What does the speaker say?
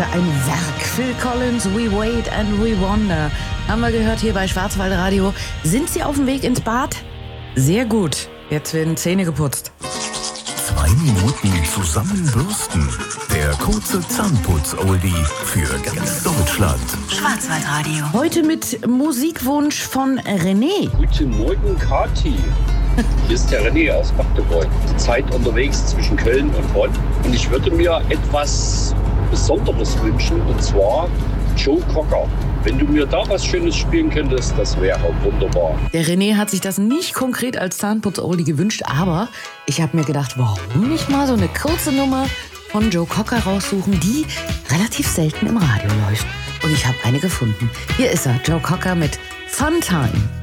für ein Werk. Phil Collins, We Wait and We Wonder. Haben wir gehört hier bei Schwarzwaldradio. Sind Sie auf dem Weg ins Bad? Sehr gut. Jetzt werden Zähne geputzt. 2 Minuten zusammenbürsten. Der kurze Zahnputz-Oldie für ganz Deutschland. Schwarzwaldradio. Heute mit Musikwunsch von René. Guten Morgen, Kathi. Hier ist der René aus Magdeburg. Die Zeit unterwegs zwischen Köln und Bonn. Und ich würde mir etwas Besonderes wünschen, und zwar Joe Cocker. Wenn du mir da was Schönes spielen könntest, das wäre wunderbar. Der René hat sich das nicht konkret als Zahnputz-Oldie gewünscht, aber ich habe mir gedacht, warum nicht mal so eine kurze Nummer von Joe Cocker raussuchen, die relativ selten im Radio läuft. Und ich habe eine gefunden. Hier ist er, Joe Cocker mit Fun Time.